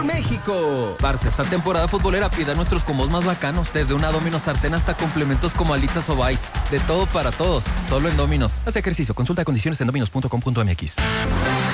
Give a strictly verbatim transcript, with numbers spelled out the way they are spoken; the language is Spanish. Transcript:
México. Parce, esta temporada futbolera pida nuestros combos más bacanos. Desde una Domino's sartén hasta complementos como alitas o bites. De todo para todos. Solo en Domino's. Haz ejercicio. Consulta condiciones en dominos punto com punto m x.